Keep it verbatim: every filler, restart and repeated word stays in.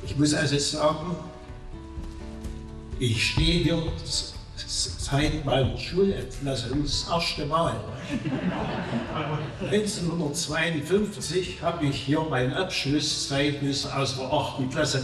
Ich muss also sagen, ich stehe hier seit meiner Schulentlassung das erste Mal. neunzehnhundertzweiundfünfzig habe ich hier mein Abschlusszeugnis aus der achten Klasse